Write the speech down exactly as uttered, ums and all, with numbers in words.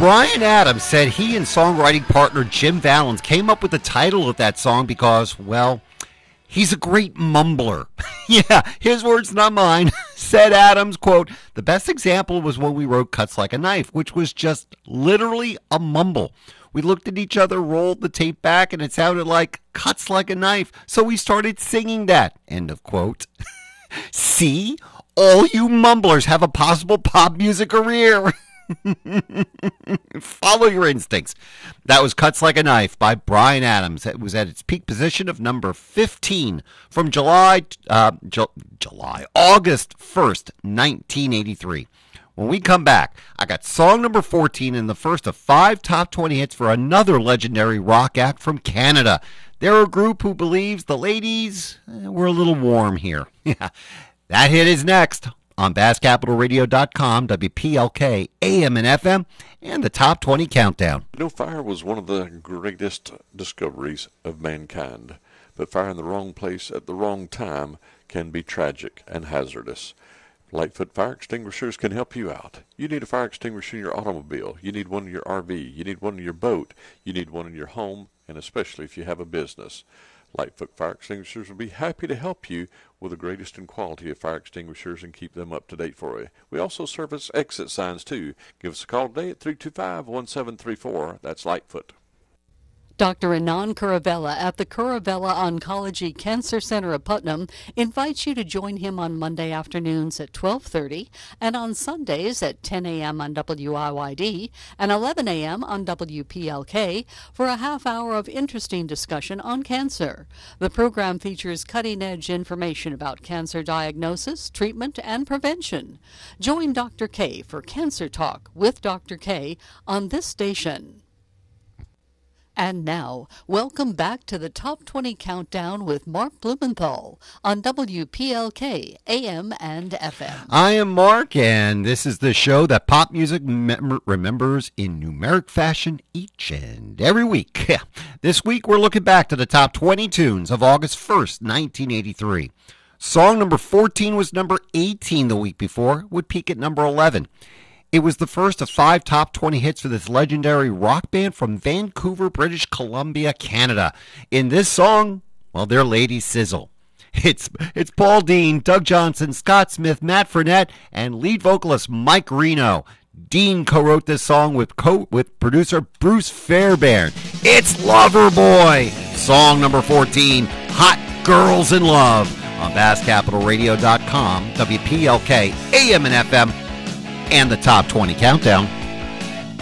Bryan Adams said he and songwriting partner Jim Vallance came up with the title of that song because, well, he's a great mumbler. Yeah, his words, not mine. Said Adams, quote, "The best example was when we wrote Cuts Like a Knife, which was just literally a mumble. We looked at each other, rolled the tape back, and it sounded like Cuts Like a Knife. So we started singing that." End of quote. See? All you mumblers have a possible pop music career. Follow your instincts. That was Cuts Like a Knife by Bryan Adams. It was at its peak position of number fifteen from July, uh, Ju- July, August first, nineteen eighty-three. When we come back, I got song number fourteen in the first of five top twenty hits for another legendary rock act from Canada. They're a group who believes the ladies eh, were a little warm here. Yeah, that hit is next on Bass Capital Radio dot com, W P L K, A M and F M, and the Top twenty Countdown. You know, fire was one of the greatest discoveries of mankind, but fire in the wrong place at the wrong time can be tragic and hazardous. Lightfoot Fire Extinguishers can help you out. You need a fire extinguisher in your automobile. You need one in your R V. You need one in your boat. You need one in your home, and especially if you have a business. Lightfoot Fire Extinguishers will be happy to help you with the greatest in quality of fire extinguishers and keep them up to date for you. We also service exit signs too. Give us a call today at three two five, one seven three four. That's Lightfoot. Doctor Anand Kuravella at the Kuravella Oncology Cancer Center of Putnam invites you to join him on Monday afternoons at twelve thirty and on Sundays at ten a.m. on W I Y D and eleven a.m. on W P L K for a half hour of interesting discussion on cancer. The program features cutting-edge information about cancer diagnosis, treatment, and prevention. Join Doctor K for Cancer Talk with Doctor K on this station. And now, welcome back to the Top twenty Countdown with Mark Blumenthal on W P L K, A M and F M. I am Mark, and this is the show that pop music mem- remembers in numeric fashion each and every week. This week, we're looking back to the top twenty tunes of August first, nineteen eighty-three. Song number fourteen was number eighteen the week before, would peak at number eleven. It was the first of five top twenty hits for this legendary rock band from Vancouver, British Columbia, Canada. In this song, well, they're Lady Sizzle. It's it's Paul Dean, Doug Johnson, Scott Smith, Matt Fournette, and lead vocalist Mike Reno. Dean co-wrote this song with co with producer Bruce Fairbairn. It's Loverboy. Song number fourteen, Hot Girls in Love, on Bass Capital Radio dot com, W P L K, A M and F M, and the Top twenty Countdown.